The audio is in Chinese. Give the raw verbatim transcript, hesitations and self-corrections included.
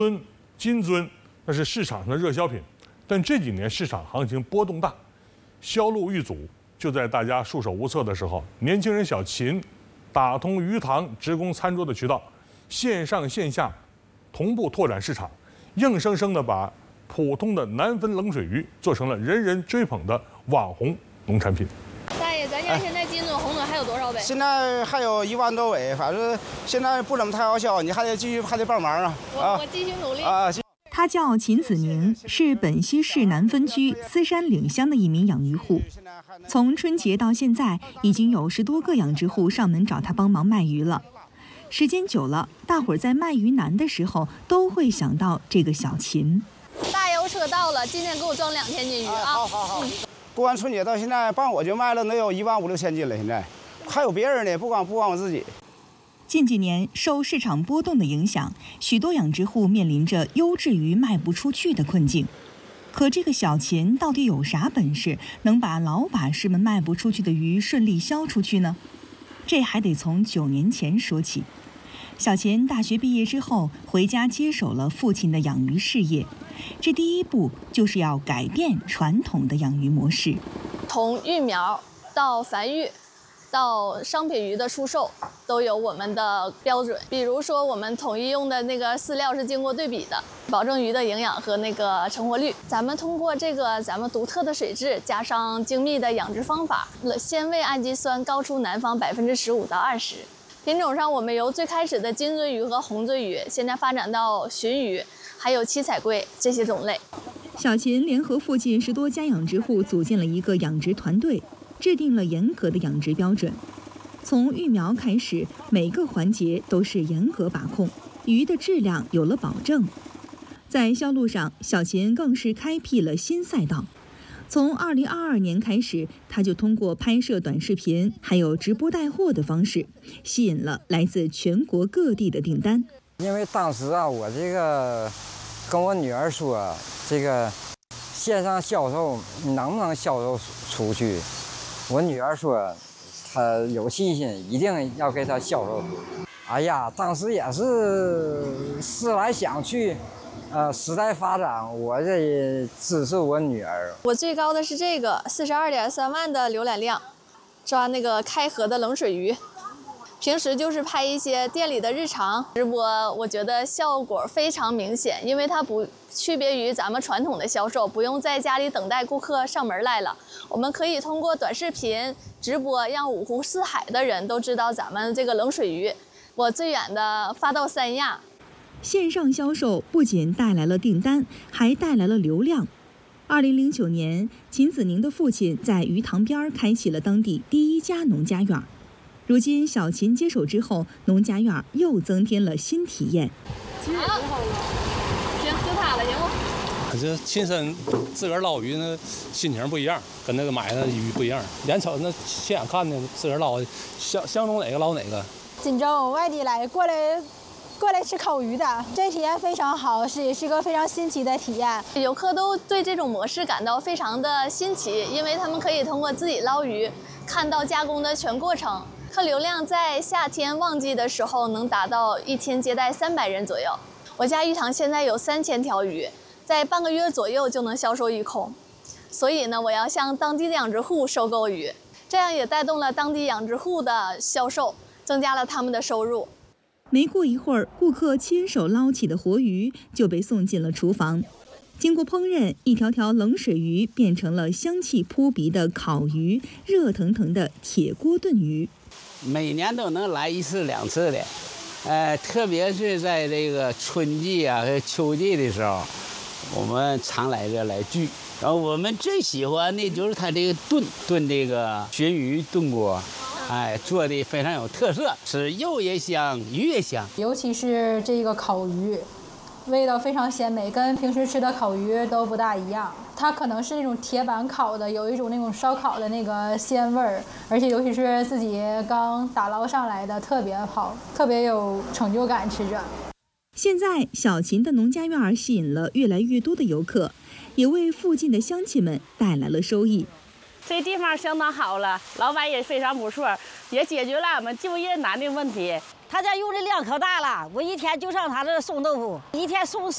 尊、金尊那是市场上的热销品，但这几年市场行情波动大，销路遇阻。就在大家束手无策的时候，年轻人小秦打通鱼塘职工餐桌的渠道，线上线下同步拓展市场，硬生生的把普通的南汾冷水鱼做成了人人追捧的网红农产品。 大爷，咱家现在金尊、红尊还有多少尾？ 现在还有一万多尾，反正现在不怎么太好销，你还得继续还得帮忙啊！ 我我继续努力啊！ 他叫秦子宁，是本溪市南汾区司山岭乡的一名养鱼户。从春节到现在，已经有十多个养殖户上门找他帮忙卖鱼了。时间久了，大伙儿在卖鱼难的时候，都会想到这个小秦。 大油车到了，今天给我装两千斤鱼啊！ 好好好。过完春节到现在，帮我就卖了能有一万五六千斤了，现在还有别人呢，不光不光我自己。 近几年受市场波动的影响，许多养殖户面临着优质鱼卖不出去的困境。可这个小秦到底有啥本事，能把老把式们卖不出去的鱼顺利销出去呢？这还得从九年前说起。小秦大学毕业之后，回家接手了父亲的养鱼事业。这第一步就是要改变传统的养鱼模式， 从育苗到繁育，到商品鱼的出售，都有我们的标准。比如说，我们统一用的那个饲料是经过对比的，保证鱼的营养和那个成活率。咱们通过这个咱们独特的水质，加上精密的养殖方法，鲜味氨基酸高出南方百分之十五到二十。品种上，我们由最开始的金尊鱼和红尊鱼，现在发展到鲟鱼，还有七彩龟这些种类。 小秦联合附近十多家养殖户组建了一个养殖团队，制定了严格的养殖标准。从育苗开始，每个环节都是严格把控，鱼的质量有了保证。在销路上，小秦更是开辟了新赛道。从二零二二年开始，他就通过拍摄短视频，还有直播带货的方式，吸引了来自全国各地的订单。 因为当时啊，我这个跟我女儿说，这个线上销售能不能销售出去？我女儿说，她有信心，一定要给她销售出去。哎呀，当时也是思来想去。呃，时代发展，我这支持我女儿。 我最高的是这个四十二点三万的浏览量，抓那个开河的冷水鱼。平时就是拍一些店里的日常直播，我觉得效果非常明显，因为它不区别于咱们传统的销售，不用在家里等待顾客上门来了，我们可以通过短视频直播，让五湖四海的人都知道咱们这个冷水鱼。我最远的发到三亚。 线上销售不仅带来了订单，还带来了流量。二零零九年，秦子宁的父亲在鱼塘边开启了当地第一家农家院。如今，小秦接手之后，农家院又增添了新体验。 好，行，就它了，行吗？ 这亲身自个儿捞鱼，那心情不一样，跟那个买的鱼不一样。眼瞅那亲眼看的，自个儿捞的，相相中哪个捞哪个。 锦州外地来过来。过来吃烤鱼的，这体验非常好，是也是一个非常新奇的体验。 游客都对这种模式感到非常的新奇，因为他们可以通过自己捞鱼，看到加工的全过程。客流量在夏天旺季的时候能达到一天接待三百人左右。我家鱼塘现在有三千条鱼，在半个月左右就能销售一空。所以呢，我要向当地的养殖户收购鱼，这样也带动了当地养殖户的销售，增加了他们的收入。 没过一会儿，顾客亲手捞起的活鱼就被送进了厨房。经过烹饪，一条条冷水鱼变成了香气扑鼻的烤鱼，热腾腾的铁锅炖鱼。 每年都能来一次两次的，呃，特别是在这个春季啊和秋季的时候，我们常来这来聚。然后我们最喜欢的就是它这个炖炖这个鲟鱼炖锅。哎，做的非常有特色，是肉也香，鱼也香。 尤其是这个烤鱼，味道非常鲜美，跟平时吃的烤鱼都不大一样。它可能是那种铁板烤的，有一种那种烧烤的那个鲜味儿，而且尤其是自己刚打捞上来的，特别好，特别有成就感，吃着。 现在，小秦的农家院吸引了越来越多的游客，也为附近的乡亲们带来了收益。 这地方相当好了，老板也非常不错，也解决了俺们就业难的问题。 他家用的量可大了，我一天就上他这送豆腐，一天送